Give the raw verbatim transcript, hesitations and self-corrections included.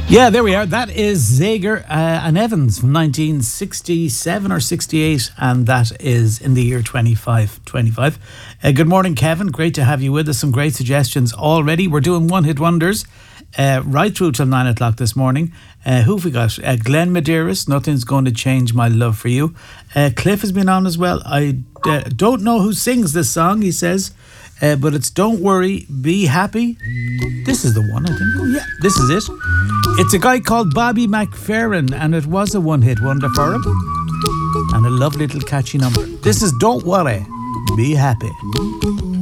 Yeah, there we are. That is Zager uh, and Evans from nineteen sixty-seven or sixty-eight, and that is in the year twenty-five twenty-five. Uh, good morning, Kevin. Great to have you with us. Some great suggestions already. We're doing one-hit wonders uh, right through till nine o'clock this morning. Uh, who have we got? Uh, Glenn Medeiros, Nothing's Going to Change My Love for You. Uh, Cliff has been on as well. I uh, don't know who sings this song, he says, uh, but it's Don't Worry, Be Happy. This is the one, I think. Oh, yeah, this is it. It's a guy called Bobby McFerrin, and it was a one-hit wonder for him. And a lovely little catchy number. This is Don't Worry, Be Happy.